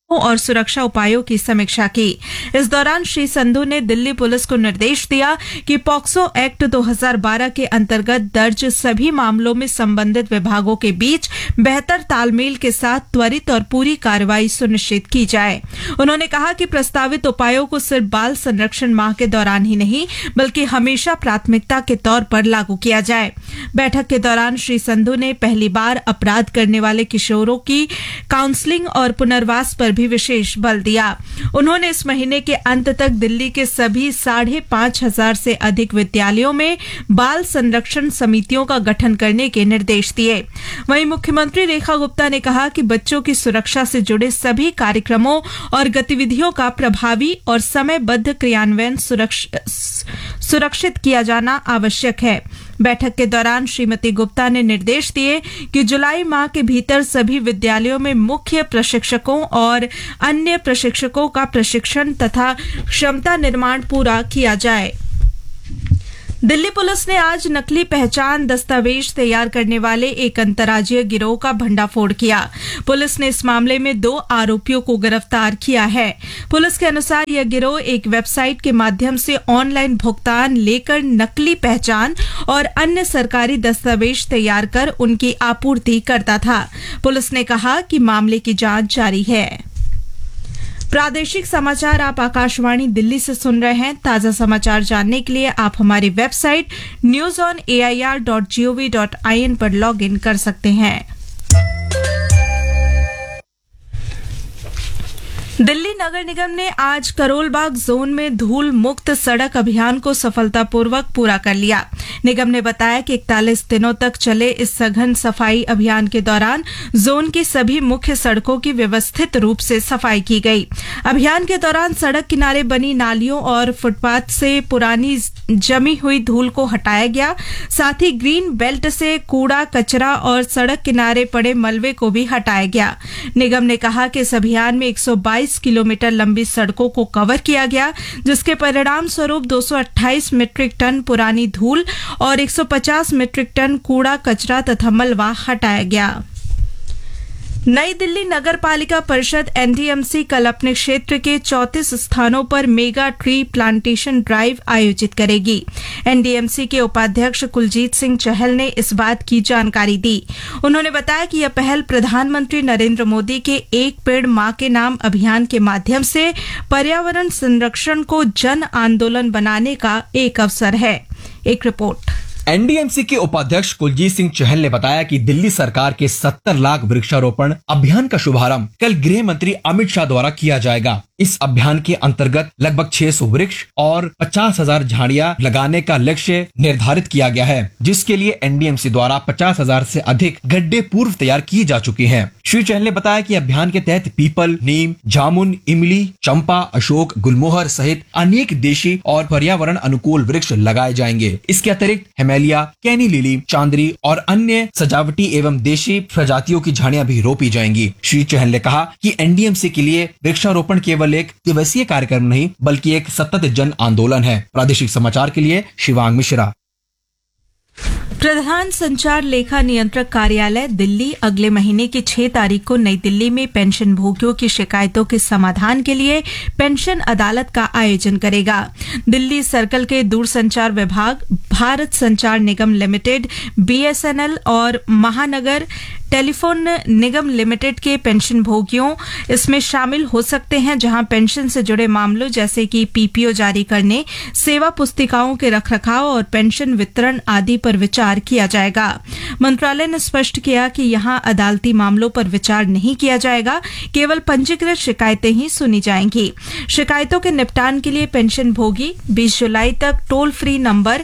और सुरक्षा उपायों की समीक्षा की। इस दौरान श्री संधू ने दिल्ली पुलिस को निर्देश दिया कि पॉक्सो एक्ट 2012 के अंतर्गत दर्ज सभी मामलों में संबंधित विभागों के बीच बेहतर तालमेल के साथ त्वरित और पूरी कार्रवाई सुनिश्चित की जाए। उन्होंने कहा कि प्रस्तावित उपायों को सिर्फ बाल संरक्षण माह के दौरान ही नहीं बल्कि हमेशा प्राथमिकता के तौर पर लागू किया जाए। बैठक के दौरान श्री संधू ने पहली बार अपराध करने वाले किशोरों की काउंसलिंग और पुनर्वास पर भी विशेष बल दिया। उन्होंने इस महीने के अंत तक दिल्ली के सभी 5,500 से अधिक विद्यालयों में बाल संरक्षण समितियों का गठन करने के निर्देश दिए। वहीं मुख्यमंत्री रेखा गुप्ता ने कहा कि बच्चों की सुरक्षा से जुड़े सभी कार्यक्रमों और गतिविधियों का प्रभावी और समयबद्ध क्रियान्वयन सुरक्षित किया जाना आवश्यक है। बैठक के दौरान श्रीमती गुप्ता ने निर्देश दिए कि जुलाई माह के भीतर सभी विद्यालयों में मुख्य प्रशिक्षकों और अन्य प्रशिक्षकों का प्रशिक्षण तथा क्षमता निर्माण पूरा किया जाए। दिल्ली पुलिस ने आज नकली पहचान दस्तावेज तैयार करने वाले एक अंतर्राज्यीय गिरोह का भंडाफोड़ किया। पुलिस ने इस मामले में 2 आरोपियों को गिरफ्तार किया है। पुलिस के अनुसार यह गिरोह एक वेबसाइट के माध्यम से ऑनलाइन भुगतान लेकर नकली पहचान और अन्य सरकारी दस्तावेज तैयार कर उनकी आपूर्ति करता था। पुलिस ने कहा कि मामले की जांच जारी है। प्रादेशिक समाचार आप आकाशवाणी दिल्ली से सुन रहे हैं। ताजा समाचार जानने के लिए आप हमारी वेबसाइट news.air.gov.in पर लॉग इन कर सकते हैं। दिल्ली नगर निगम ने आज करोलबाग जोन में धूल मुक्त सड़क अभियान को सफलतापूर्वक पूरा कर लिया। निगम ने बताया कि 41 दिनों तक चले इस सघन सफाई अभियान के दौरान जोन की सभी मुख्य सड़कों की व्यवस्थित रूप से सफाई की गई। अभियान के दौरान सड़क किनारे बनी नालियों और फुटपाथ से पुरानी जमी हुई धूल को हटाया गया। साथ ही ग्रीन बेल्ट से कूड़ा कचरा और सड़क किनारे पड़े मलबे को भी हटाया गया। निगम ने कहा कि इस अभियान में 122 किलोमीटर लंबी सड़कों को कवर किया गया, जिसके परिणाम स्वरूप 228 मीट्रिक टन पुरानी धूल और 150 मीट्रिक टन कूड़ा कचरा तथा मलबा हटाया गया। नई दिल्ली नगर पालिका परिषद एनडीएमसी कल अपने क्षेत्र के 34 स्थानों पर मेगा ट्री प्लांटेशन ड्राइव आयोजित करेगी। एनडीएमसी के उपाध्यक्ष कुलजीत सिंह चहल ने इस बात की जानकारी दी। उन्होंने बताया कि यह पहल प्रधानमंत्री नरेंद्र मोदी के एक पेड़ मां के नाम अभियान के माध्यम से पर्यावरण संरक्षण को जन आंदोलन बनाने का एक अवसर है। एक रिपोर्ट। एनडीएमसी के उपाध्यक्ष कुलजीत सिंह चहल ने बताया कि दिल्ली सरकार के 70 लाख वृक्षारोपण अभियान का शुभारंभ कल गृह मंत्री अमित शाह द्वारा किया जाएगा। इस अभियान के अंतर्गत लगभग 600 वृक्ष और 50,000 झाड़ियां लगाने का लक्ष्य निर्धारित किया गया है, जिसके लिए एनडीएमसी द्वारा 50,000 से अधिक गड्ढे पूर्व तैयार किए जा चुके हैं। श्री चहल ने बताया कि अभियान के तहत पीपल, नीम, जामुन, इमली, चंपा, अशोक, गुलमोहर सहित अनेक देशी और पर्यावरण अनुकूल वृक्ष लगाए जाएंगे। इसके अतिरिक्त हिमालय, कैनी लिली, चांदरी और अन्य सजावटी एवं देशी प्रजातियों की झाड़ियां भी रोपी जाएंगी। श्री चहल ने कहा कि एनडीएमसी के लिए वृक्षारोपण केवल एक दिवसीय कार्यक्रम नहीं बल्कि एक सतत जन आंदोलन है। प्रादेशिक समाचार के लिए शिवांग मिश्रा। प्रधान संचार लेखा नियंत्रक कार्यालय दिल्ली अगले महीने की 6 तारीख को नई दिल्ली में पेंशन भोगियों की शिकायतों के समाधान के लिए पेंशन अदालत का आयोजन करेगा। दिल्ली सर्कल के दूरसंचार विभाग, भारत संचार निगम लिमिटेड, बीएसएनएल और महानगर टेलीफोन निगम लिमिटेड के पेंशन भोगियों इसमें शामिल हो सकते हैं, जहां पेंशन से जुड़े मामलों जैसे कि पीपीओ जारी करने, सेवा पुस्तिकाओं के रखरखाव और पेंशन वितरण आदि पर विचार किया जाएगा। मंत्रालय ने स्पष्ट किया कि यहां अदालती मामलों पर विचार नहीं किया जाएगा, केवल पंजीकृत शिकायतें ही सुनी जाएंगी। शिकायतों के निपटान के लिए पेंशन भोगी 20 जुलाई तक टोल फ्री नंबर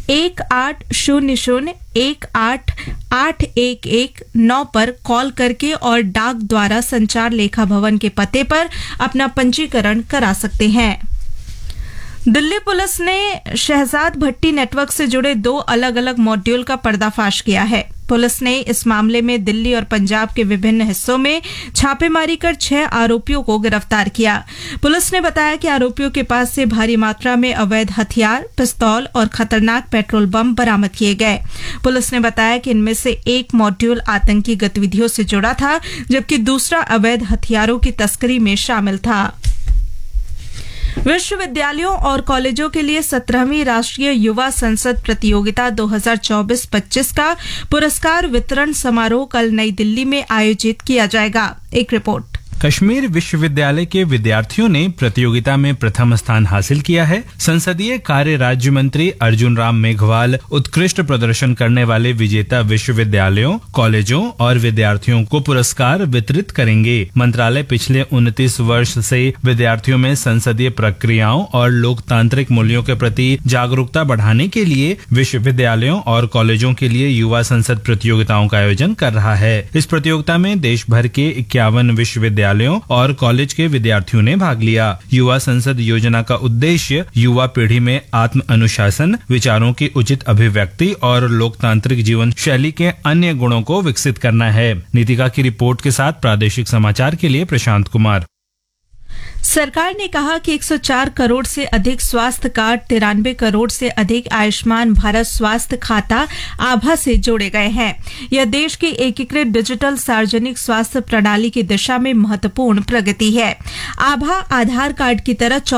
1800-188119 पर कॉल करके और डाक द्वारा संचार लेखा भवन के पते पर अपना पंजीकरण करा सकते हैं। दिल्ली पुलिस ने शहजाद भट्टी नेटवर्क से जुड़े 2 अलग अलग मॉड्यूल का पर्दाफाश किया है। पुलिस ने इस मामले में दिल्ली और पंजाब के विभिन्न हिस्सों में छापेमारी कर 6 आरोपियों को गिरफ्तार किया। पुलिस ने बताया कि आरोपियों के पास से भारी मात्रा में अवैध हथियार, पिस्तौल और खतरनाक पेट्रोल बम बरामद किए गए। पुलिस ने बताया कि इनमें से एक मॉड्यूल आतंकी गतिविधियों से जुड़ा था, जबकि दूसरा अवैध हथियारों की तस्करी में शामिल था। विश्वविद्यालयों और कॉलेजों के लिए 17वीं राष्ट्रीय युवा संसद प्रतियोगिता 2024-25 का पुरस्कार वितरण समारोह कल नई दिल्ली में आयोजित किया जाएगा। एक रिपोर्ट। कश्मीर विश्वविद्यालय के विद्यार्थियों ने प्रतियोगिता में प्रथम स्थान हासिल किया है। संसदीय कार्य राज्य मंत्री अर्जुन राम मेघवाल उत्कृष्ट प्रदर्शन करने वाले विजेता विश्वविद्यालयों, कॉलेजों और विद्यार्थियों को पुरस्कार वितरित करेंगे। मंत्रालय पिछले 29 वर्ष से विद्यार्थियों में संसदीय प्रक्रियाओं और लोकतांत्रिक मूल्यों के प्रति जागरूकता बढ़ाने के लिए विश्वविद्यालयों और कॉलेजों के लिए युवा संसद प्रतियोगिताओं का आयोजन कर रहा है। इस प्रतियोगिता में देश भर के 51 विश्वविद्यालयों और कॉलेज के विद्यार्थियों ने भाग लिया। युवा संसद योजना का उद्देश्य युवा पीढ़ी में आत्म अनुशासन, विचारों की उचित अभिव्यक्ति और लोकतांत्रिक जीवन शैली के अन्य गुणों को विकसित करना है। नीतिका की रिपोर्ट के साथ प्रादेशिक समाचार के लिए प्रशांत कुमार। सरकार ने कहा कि 104 करोड़ से अधिक स्वास्थ्य कार्ड, 93 करोड़ से अधिक आयुष्मान भारत स्वास्थ्य खाता आभा से जोड़े गए हैं। यह देश की एकीकृत डिजिटल सार्वजनिक स्वास्थ्य प्रणाली की दिशा में महत्वपूर्ण प्रगति है। आभा आधार कार्ड की तरह